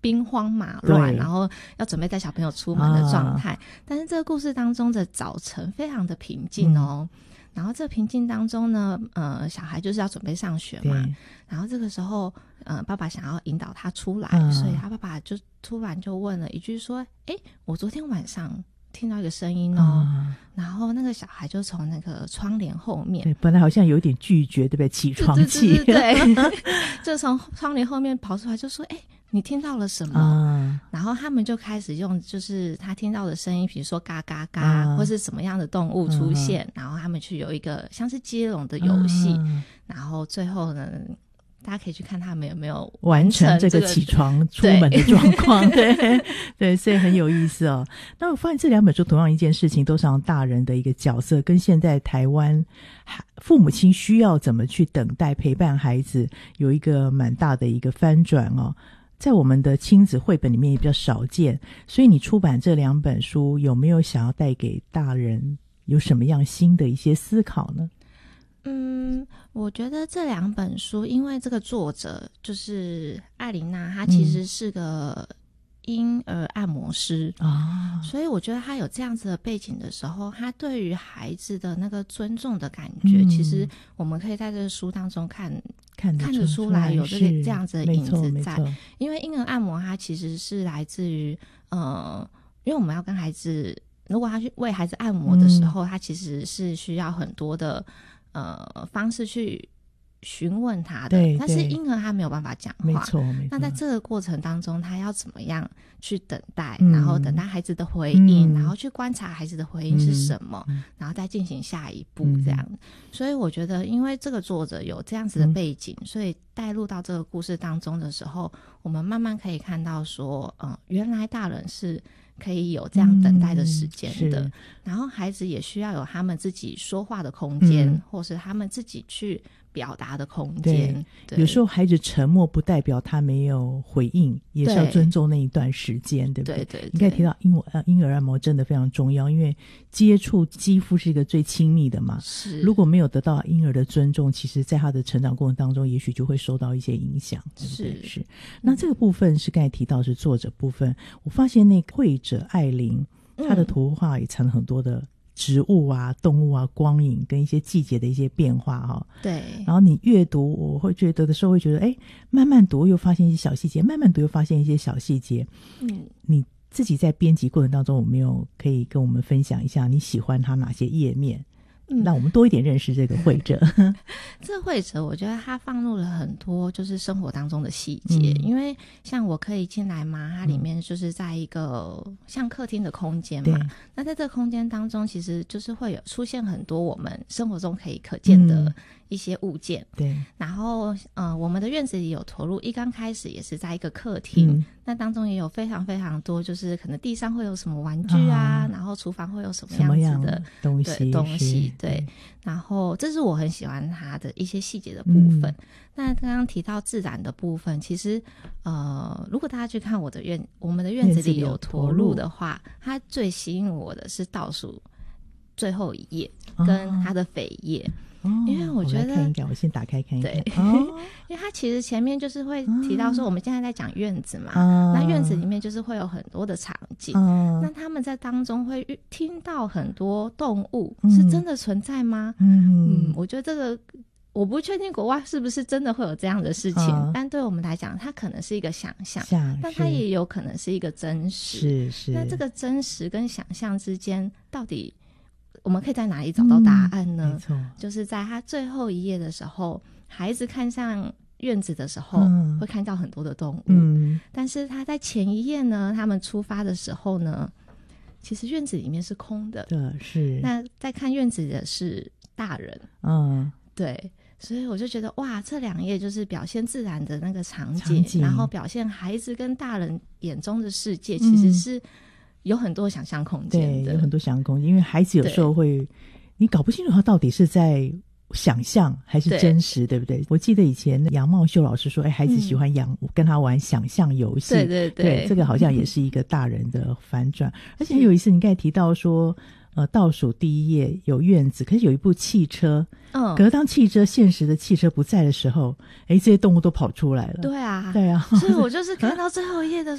兵荒马乱，然后要准备带小朋友出门的状态。但是这个故事当中的早晨非常的平静哦。然后这平静当中呢，小孩就是要准备上学嘛，然后这个时候，爸爸想要引导他出来，所以他爸爸就突然就问了一句说：“我昨天晚上听到一个声音哦。然后那个小孩就从那个窗帘后面， 对，本来好像有点拒绝，对不对？起床气， 对，就从窗帘后面跑出来，就说：“你听到了什么？”然后他们就开始用，就是他听到的声音，比如说嘎嘎嘎，或是什么样的动物出现，然后他们去有一个像是接龙的游戏，然后最后呢，大家可以去看他们有没有完成这个起床出门的状况。对对，所以很有意思哦。那我发现这两本书同样一件事情，都是让大人的一个角色跟现在台湾父母亲需要怎么去等待陪伴孩子有一个蛮大的一个翻转哦。在我们的亲子绘本里面也比较少见，所以你出版这两本书有没有想要带给大人有什么样新的一些思考呢？ 我觉得这两本书，因为这个作者就是艾琳娜，她其实是个婴儿按摩师所以我觉得她有这样子的背景的时候，她对于孩子的那个尊重的感觉，其实我们可以在这个书当中看得出来有这样子的影子在。因为婴儿按摩它其实是来自于因为我们要跟孩子，如果他去为孩子按摩的时候，他其实是需要很多的方式去询问他的，但是婴儿他没有办法讲话，没错。那在这个过程当中，他要怎么样去等待，然后等待孩子的回应，然后去观察孩子的回应是什么，然后再进行下一步这样。所以我觉得，因为这个作者有这样子的背景，所以带入到这个故事当中的时候，我们慢慢可以看到说，原来大人是可以有这样等待的时间的，然后孩子也需要有他们自己说话的空间，或是他们自己去表达的空间。 有时候孩子沉默不代表他没有回应，也是要尊重那一段时间，对不对？对。你刚才提到婴儿按摩真的非常重要，因为接触肌肤是一个最亲密的嘛，是。如果没有得到婴儿的尊重，其实在他的成长过程当中也许就会受到一些影响，对不对？是。那这个部分是刚才提到是作者部分，我发现那个绘者艾琳她的图画也藏了很多的植物啊、动物啊、光影跟一些季节的一些变化对。然后你阅读，我会觉得的时候会觉得，慢慢读又发现一些小细节，慢慢读又发现一些小细节。你自己在编辑过程当中有没有可以跟我们分享一下你喜欢他哪些页面？让我们多一点认识这个绘者。 这个绘者我觉得他放入了很多就是生活当中的细节，因为像我可以进来嘛，它里面就是在一个像客厅的空间嘛，那在这个空间当中其实就是会有出现很多我们生活中可以可见的一些物件，对。然后我们的院子里有投入，一刚开始也是在一个客厅，那当中也有非常非常多，就是可能地上会有什么玩具然后厨房会有什么样子的东西，对。然后这是我很喜欢它的一些细节的部分。那刚刚提到自然的部分，其实如果大家去看我们的院子里有驼鹿的话，它最吸引我的是倒数最后一页跟它的扉页。因为我觉得我先打开看一看。 对，因为它其实前面就是会提到说，我们现在在讲院子嘛，那院子里面就是会有很多的场景，那他们在当中会听到很多动物，是真的存在吗？我觉得这个我不确定国外是不是真的会有这样的事情，但对我们来讲，它可能是一个想象，但它也有可能是一个真实。是。那这个真实跟想象之间，到底我们可以在哪里找到答案呢？没错，就是在他最后一页的时候，孩子看向院子的时候，会看到很多的动物。但是他在前一页呢，他们出发的时候呢，其实院子里面是空的。是。那在看院子的是大人。对。所以我就觉得哇，这两页就是表现自然的那个场景，然后表现孩子跟大人眼中的世界，其实是有很多想象空间的。有很多想象空间，因为孩子有时候会你搞不清楚他到底是在想象还是真实， 对不对？我记得以前杨茂秀老师说孩子喜欢跟他玩想象游戏。对，这个好像也是一个大人的反转。而且有一次你刚才提到说倒数第一页有院子，可是有一部汽车，可是当现实的汽车不在的时候，这些动物都跑出来了。对啊，所以我就是看到最后一页的